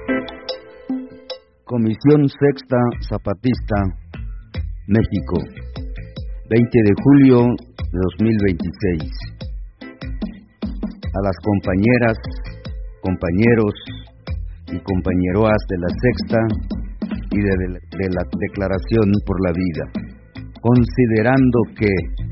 Comisión Sexta Zapatista, México, 20 de julio de 2026. A las compañeras, compañeros y compañeroas de la Sexta y de la Declaración por la Vida, considerando que